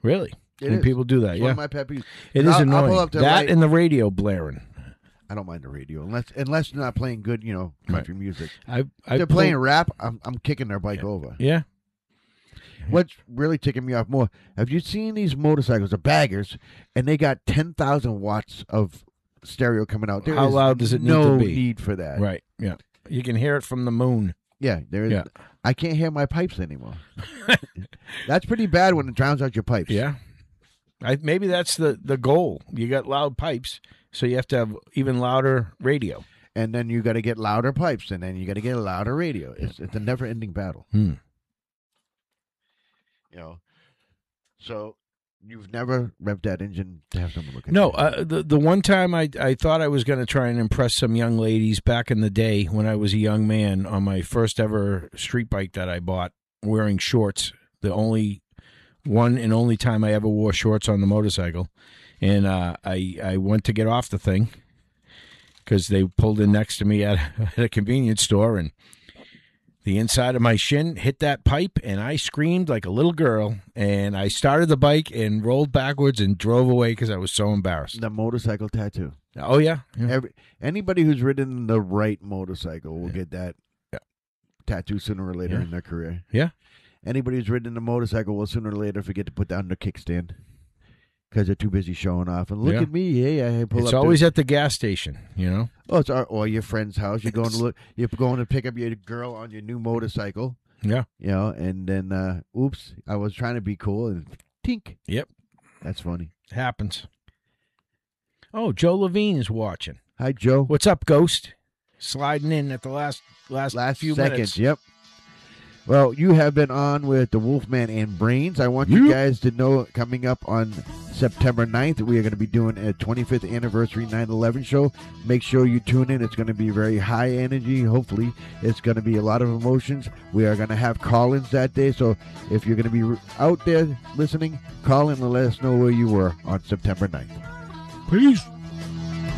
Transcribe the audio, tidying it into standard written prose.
Really? It And is. people do that, It's yeah. one of my pet peeves. It is I'll annoying. pull up to That light- and the radio blaring. I don't mind the radio unless you're not playing good, country music. I They're playing rap. I'm kicking their bike over. Yeah. What's really ticking me off more? Have you seen these motorcycles, the baggers, and they got 10,000 watts of stereo coming out? There How is loud does it need no to be? need for that. Right. Yeah. You can hear it from the moon. Yeah, there is. Yeah. I can't hear my pipes anymore. That's pretty bad when it drowns out your pipes. Yeah. Maybe that's the goal. You got loud pipes, so you have to have even louder radio. And then you got to get louder pipes, and then you got to get a louder radio. It's a never-ending battle. So you've never revved that engine to have someone look at No, it? the one time I thought I was going to try and impress some young ladies back in the day when I was a young man on my first ever street bike that I bought, wearing shorts. The only one and only time I ever wore shorts on the motorcycle. And I went to get off the thing because they pulled in next to me at a convenience store, and the inside of my shin hit that pipe, and I screamed like a little girl, and I started the bike and rolled backwards and drove away because I was so embarrassed. The motorcycle tattoo. Oh, yeah. Anybody who's ridden the right motorcycle will get that tattoo sooner or later in their career. Yeah. Anybody who's ridden a motorcycle will sooner or later forget to put down the kickstand because they're too busy showing off. And look at me, hey, I pull up. It's always at the gas station, Oh, it's or your friend's house. You're going to look. You're going to pick up your girl on your new motorcycle. Yeah. And then, oops, I was trying to be cool and tink. Yep. That's funny. Happens. Oh, Joe Levine is watching. Hi, Joe. What's up, Ghost? Sliding in at the last few seconds. minutes. Yep. Well, you have been on with the Wolfman and Brains. I want you guys to know coming up on September 9th, we are going to be doing a 25th anniversary 9/11 show. Make sure you tune in. It's going to be very high energy. Hopefully, it's going to be a lot of emotions. We are going to have call-ins that day. So if you're going to be out there listening, call in and let us know where you were on September 9th. Peace.